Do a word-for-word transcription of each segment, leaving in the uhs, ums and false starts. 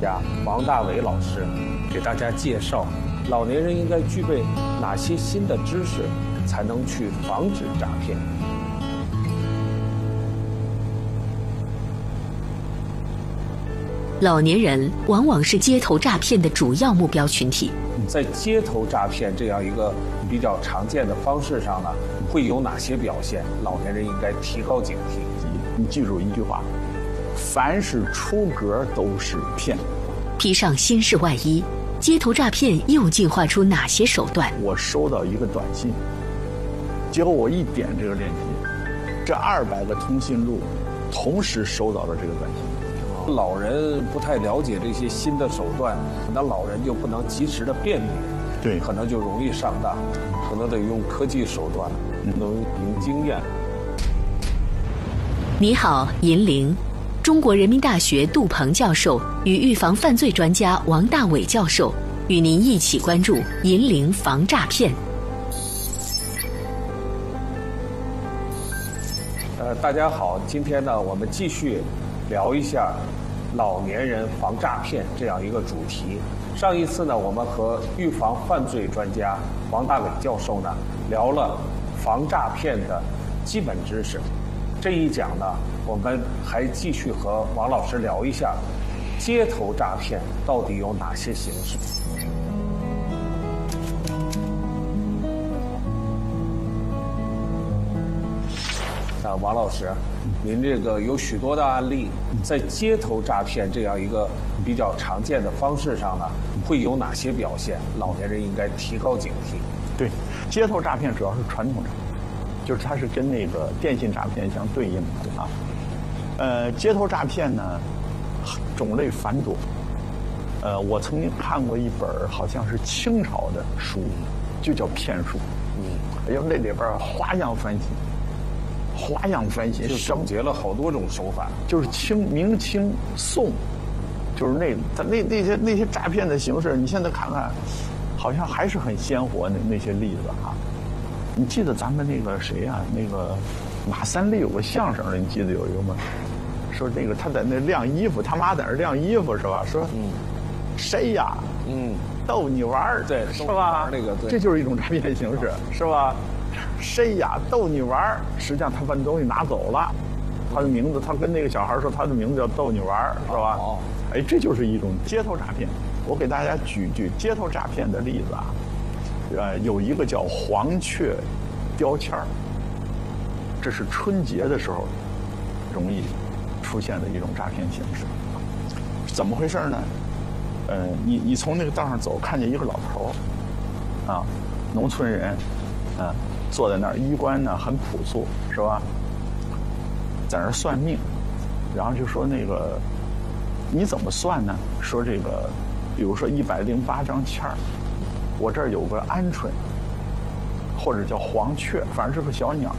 家王大伟老师给大家介绍，老年人应该具备哪些新的知识，才能去防止诈骗。 老年人往往是街头诈骗的主要目标群体。 在街头诈骗这样一个比较常见的方式上呢，会有哪些表现？老年人应该提高警惕。 你记住一句话：凡是出格都是骗。 披上新式外衣，街头诈骗又进化出哪些手段？ 我收到一个短信，结果我一点这个链接，这二百个通讯录同时收到了这个短信。 老人不太了解这些新的手段，那老人就不能及时的辨别， 对， 可能就容易上当，可能得用科技手段，能凭经验。 你好，银铃。中国人民大学杜鹏教授与预防犯罪专家王大伟教授与您一起关注银铃防诈骗。 呃，大家好，今天呢，我们继续聊一下老年人防诈骗这样一个主题。上一次呢，我们和预防犯罪专家王大伟教授呢聊了防诈骗的基本知识。这一讲呢，我们还继续和王老师聊一下街头诈骗到底有哪些形式。啊，王老师，您这个有许多的案例，在街头诈骗这样一个比较常见的方式上呢，会有哪些表现？老年人应该提高警惕。 对，街头诈骗主要是传统诈骗，就是它是跟那个电信诈骗相对应的啊。呃，街头诈骗呢，种类繁多。呃，我曾经看过一本好像是清朝的书，就叫《骗术》。嗯，哎呦，那里边花样翻新。花样翻新， 就总结了好多种手法， 就是清、明清、宋，就是那他那那些那些诈骗的形式，你现在看看，好像还是很鲜活那那些例子哈。你记得咱们那个谁呀、啊？那个马三立有个相声的，你记得有一个吗？说那个他在那晾衣服，他妈在那晾衣服是吧？说，嗯，谁呀？嗯，逗你玩儿， 对， 是吧？ 那个，对， 这就是一种诈骗形式，是吧？谁呀？逗你玩儿，实际上他把东西拿走了，他的名字，他跟那个小孩说他的名字叫逗你玩儿，是吧？哦，哎，这就是一种街头诈骗。我给大家举举街头诈骗的例子啊，呃，有一个叫黄雀标签儿，这是春节的时候容易出现的一种诈骗形式。怎么回事呢？呃，你你从那个道上走，看见一个老头儿，啊，农村人，啊。坐在那儿，衣冠呢很朴素，是吧？在那儿算命，然后就说那个你怎么算呢？说这个，比如说一百零八张签儿，我这儿有个鹌鹑，或者叫黄雀，反正是个小鸟，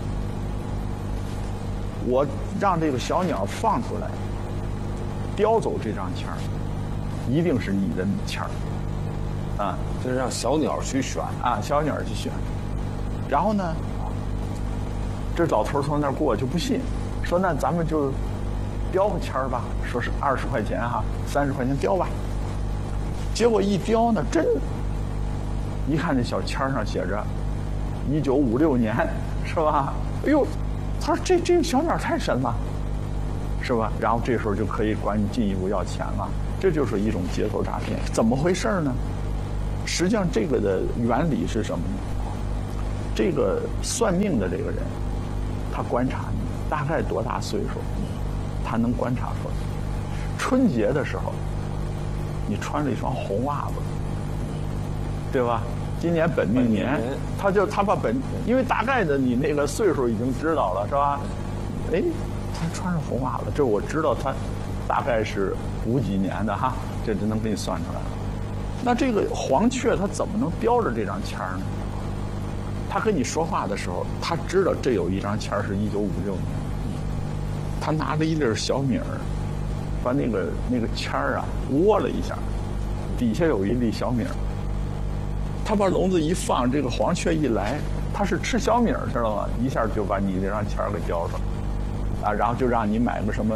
我让这个小鸟放出来，叼走这张签儿，一定是你的签儿，啊， 就是让小鸟去选啊，小鸟去选。然后呢，这老头从那儿过就不信，说那咱们就雕个签儿吧，说是二十块钱哈，三十块钱雕吧。结果一雕呢，真，一看这小签儿上写着一九五六年，是吧？哎呦，他说这这个小鸟太神了，是吧？然后这时候就可以管你进一步要钱了，这就是一种街头诈骗。怎么回事呢？实际上这个的原理是什么呢？这个算命的这个人，他观察你大概多大岁数，他能观察出来。春节的时候，你穿了一双红袜子，对吧？今年本命年，他就他把本，因为大概的你那个岁数已经知道了，是吧？哎，他穿上红袜子，这我知道他大概是五几年的哈，这就能给你算出来了。那这个黄雀它怎么能标着这张签儿呢？他跟你说话的时候，他知道这有一张签是一九五六年，他拿着一粒小米儿，把那个那个签儿啊窝了一下，底下有一粒小米儿。他把笼子一放，这个黄雀一来，他是吃小米儿，知道吗？一下就把你这张签儿给叼上了，啊，然后就让你买个什么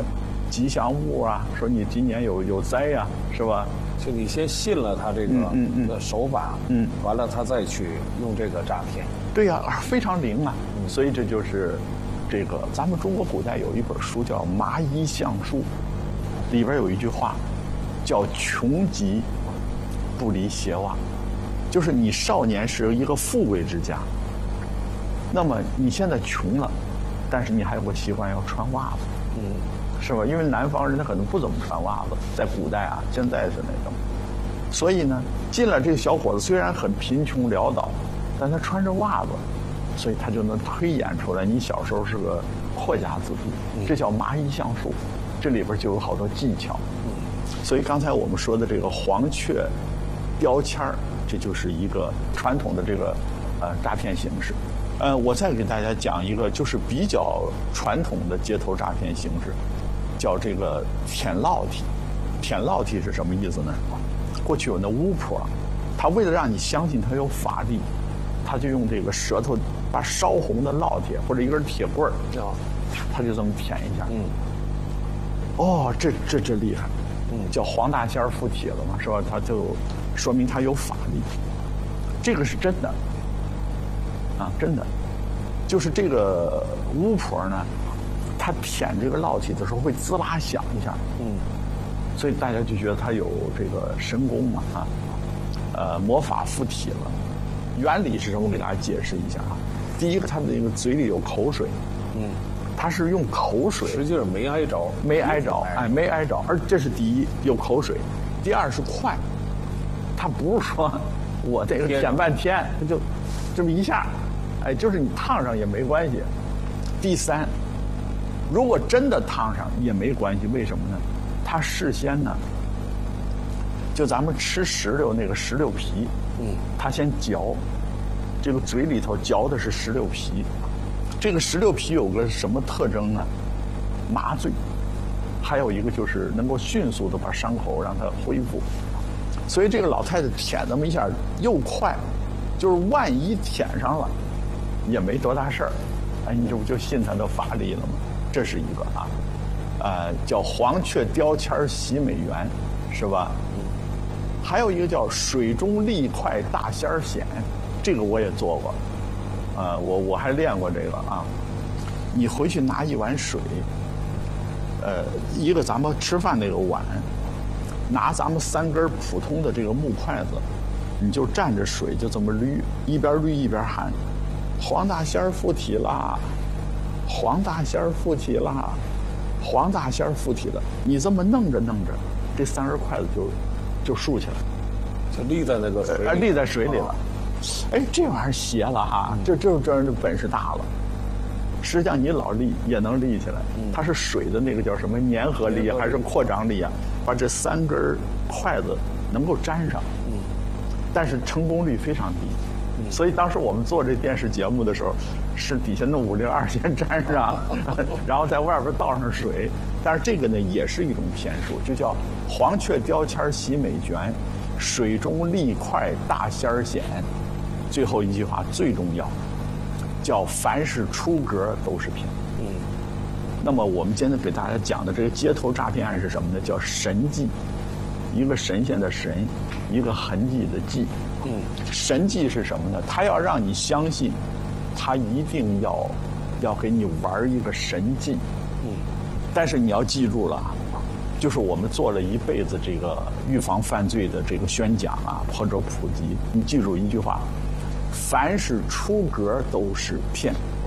吉祥物啊，说你今年有有灾呀、啊，是吧？ 就你先信了他这个嗯嗯的手法， 嗯， 完了他再去用这个诈骗。 对呀、啊，非常灵啊。嗯、所以这就是这个咱们中国古代有一本书叫《麻衣相术》，里边有一句话叫“穷极不离鞋袜”，就是你少年时一个富贵之家，那么你现在穷了，但是你还有个习惯要穿袜子，嗯，是吧？因为南方人他可能不怎么穿袜子，在古代啊，现在是那种，所以呢，进了这个小伙子虽然很贫穷潦倒，但他穿着袜子，所以他就能推演出来你小时候是个阔家子弟，这叫麻衣相术，这里边就有好多技巧。所以刚才我们说的这个黄雀标签儿，这就是一个传统的这个呃诈骗形式。呃，我再给大家讲一个就是比较传统的街头诈骗形式，叫这个舔烙体。舔烙体是什么意思呢？过去有那巫婆，他为了让你相信他有法力，他就用这个舌头把烧红的烙铁或者一根铁棍儿，他就这么舔一下。嗯。哦，这这这厉害。嗯，叫黄大仙附体了嘛，是吧？他就说明他有法力，这个是真的，啊，真的，就是这个巫婆呢，她舔这个烙体的时候会滋啦响一下，嗯，所以大家就觉得她有这个神功嘛，啊，呃，魔法附体了。原理是什么？我给大家解释一下啊。第一个，她的那个嘴里有口水，嗯。他是用口水， 实际上没挨着， 没挨着，哎，没挨着，而这是第一，有口水；第二是快，他不是说我这个舔半天，他就这么一下，哎，就是你烫上也没关系。第三，如果真的烫上也没关系，为什么呢？他事先呢，就咱们吃石榴那个石榴皮，嗯，他先嚼，这个嘴里头嚼的是石榴皮。这个石榴皮有个什么特征呢？麻醉，还有一个就是能够迅速的把伤口让它恢复。所以这个老太太舔那么一下又快，就是万一舔上了也没多大事儿，哎，你这不就信她的法力了吗？这是一个啊，呃，叫黄雀雕签洗美元，是吧？还有一个叫水中利快大仙儿显，这个我也做过。呃，我我还练过这个啊。你回去拿一碗水，呃，一个咱们吃饭那个碗，拿咱们三根普通的这个木筷子，你就蘸着水就这么捋，一边捋一边喊：“黄大仙儿附体啦，黄大仙儿附体啦，黄大仙儿附体了。”你这么弄着弄着，这三根筷子就就竖起来， 就立在那个水里， 呃，立在水里了。哦，哎，这玩意儿邪了哈！这这这人的本事大了。实际上你老立也能立起来，它是水的那个叫什么粘合力还是扩张力啊？把这三根筷子能够粘上，但是成功率非常低。所以当时我们做这电视节目的时候，是底下弄五零二先粘上，然后在外边倒上水。但是这个呢也是一种骗术，就叫黄雀雕签洗美卷，水中利快大仙儿显。最后一句话最重要，叫凡是出格都是骗。嗯，那么我们今天给大家讲的这个街头诈骗案是什么呢？叫神迹，一个神仙的神，一个痕迹的迹。嗯，神迹是什么呢？他要让你相信，他一定要要给你玩一个神迹。嗯，但是你要记住了，就是我们做了一辈子这个预防犯罪的这个宣讲啊，或者普及，你记住一句话。凡是出格都是骗，